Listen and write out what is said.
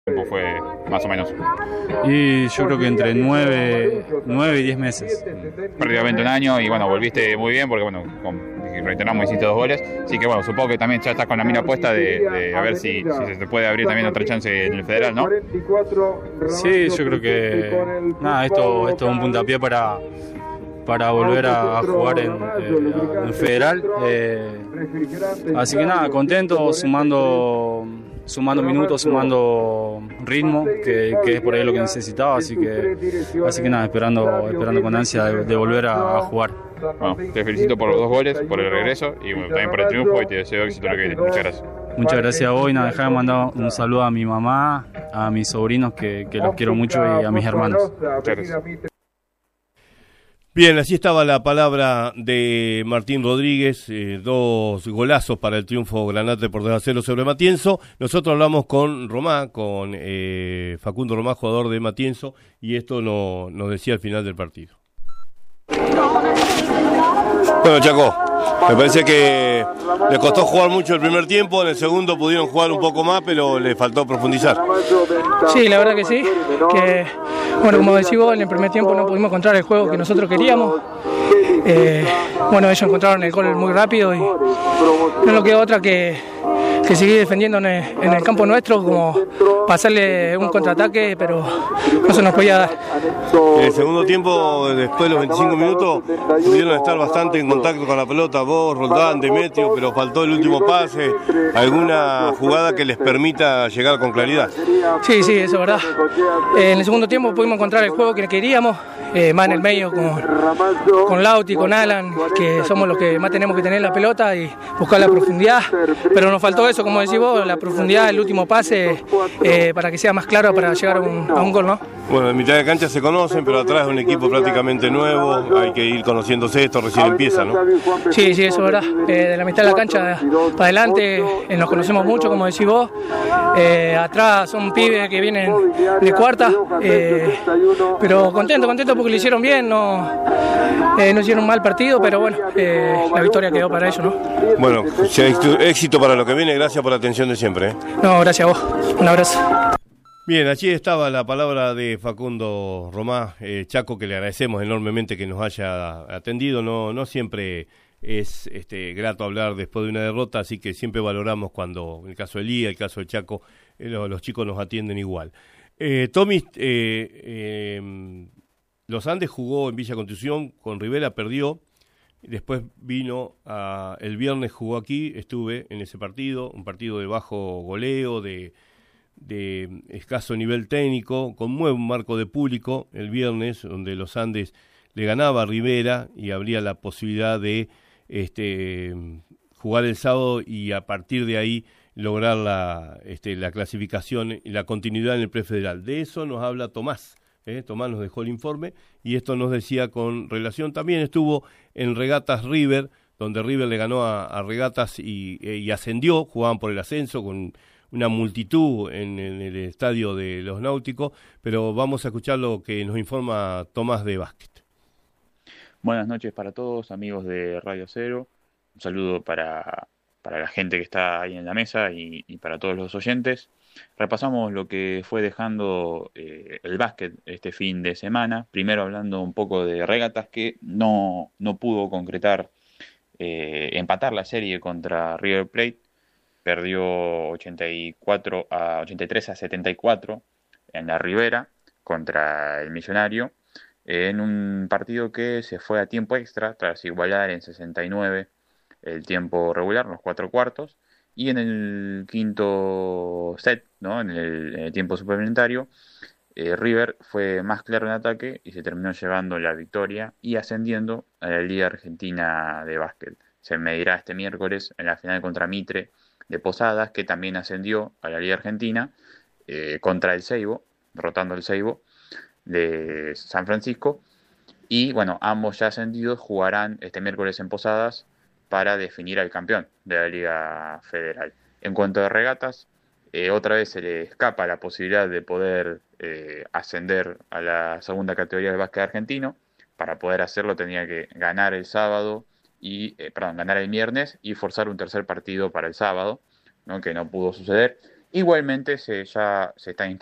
tiempo fue más o menos? Y yo creo que entre 9 y 10 meses. Prácticamente un año y bueno, volviste muy bien porque bueno, reiteramos, hiciste 2 goles, así que bueno, supongo que también ya estás con la mira puesta de a ver si se te puede abrir también otra chance en el Federal, ¿no? Sí, yo creo que nada, esto es un puntapié para volver a jugar en Federal, así que nada, contento, sumando minutos, sumando ritmo, que es por ahí lo que necesitaba, así que nada, esperando con ansia de volver a jugar. Bueno, te felicito por los 2 goles, por el regreso y bueno, también por el triunfo y te deseo éxito en lo que viene. Muchas gracias. Muchas gracias a vos y nada, dejá de mandar un saludo a mi mamá, a mis sobrinos que los quiero mucho y a mis hermanos. Muchas gracias. Bien, así estaba la palabra de Martín Rodríguez, 2 golazos para el triunfo granate por 2-0 sobre Matienzo. Nosotros hablamos con Romá, con Facundo Romá, jugador de Matienzo, y esto nos decía al final del partido. Bueno, Chaco, me parece que les costó jugar mucho el primer tiempo, en el segundo pudieron jugar un poco más, pero les faltó profundizar. Sí, la verdad que sí, que bueno, como decís vos, en el primer tiempo no pudimos encontrar el juego que nosotros queríamos. Bueno, ellos encontraron el gol muy rápido y no nos quedó otra que seguir defendiendo en el campo nuestro, como pasarle un contraataque, pero no se nos podía dar. En el segundo tiempo, después de los 25 minutos, pudieron estar bastante en contacto con la pelota, vos, Roldán, Demetrio, pero faltó el último pase, alguna jugada que les permita llegar con claridad. Sí, eso es verdad. En el segundo tiempo pudimos encontrar el juego que queríamos, más en el medio con Lauti, con Alan, que somos los que más tenemos que tener la pelota y buscar la profundidad, pero nos faltó eso, como decís vos, la profundidad, el último pase, para que sea más claro para llegar a un gol, ¿no? Bueno, en mitad de cancha se conocen, pero atrás es un equipo prácticamente nuevo, hay que ir conociéndose, esto recién empieza, ¿no? Sí, eso es verdad. De la mitad de la cancha para adelante nos conocemos mucho, como decís vos. Atrás son pibes que vienen de cuarta, pero contento porque lo hicieron bien, no hicieron un mal partido, pero bueno, la victoria quedó para ellos, ¿no? Bueno, éxito para lo que viene, gracias por la atención de siempre. No, gracias a vos, un abrazo. Bien, allí estaba la palabra de Facundo Romá, Chaco, que le agradecemos enormemente que nos haya atendido. No siempre es grato hablar después de una derrota, así que siempre valoramos cuando, en el caso de Elía, el caso de Chaco, los chicos nos atienden igual. Tommy, Los Andes jugó en Villa Constitución, con Rivera perdió, después vino el viernes, jugó aquí, estuve en ese partido, un partido de bajo goleo, de escaso nivel técnico, con muy buen marco de público el viernes, donde Los Andes le ganaba a Rivera y habría la posibilidad de jugar el sábado y a partir de ahí lograr la clasificación y la continuidad en el prefederal. De eso nos habla Tomás. Tomás nos dejó el informe y esto nos decía con relación, también estuvo en Regatas River, donde River le ganó a Regatas y ascendió, jugaban por el ascenso con una multitud en el estadio de los Náuticos, pero vamos a escuchar lo que nos informa Tomás de básquet. Buenas noches para todos, amigos de Radio Cero. Un saludo para la gente que está ahí en la mesa y para todos los oyentes. Repasamos lo que fue dejando el básquet este fin de semana. Primero hablando un poco de Regatas, que no pudo concretar, empatar la serie contra River Plate. Perdió 83-74 en la Ribera contra el Millonario, en un partido que se fue a tiempo extra tras igualar en 69 el tiempo regular, los 4 cuartos, y en el quinto set, ¿no? en el tiempo suplementario, River fue más claro en ataque y se terminó llevando la victoria y ascendiendo a la Liga Argentina de Básquet. Se medirá este miércoles en la final contra Mitre de Posadas, que también ascendió a la Liga Argentina, contra el Seibo, derrotando el Seibo de San Francisco. Y bueno, ambos ya ascendidos jugarán este miércoles en Posadas para definir al campeón de la Liga Federal. En cuanto a Regatas, otra vez se le escapa la posibilidad de poder ascender a la segunda categoría del básquet argentino. Para poder hacerlo tenía que ganar el sábado ganar el viernes y forzar un tercer partido para el sábado, ¿no? Que no pudo suceder. Igualmente ya se está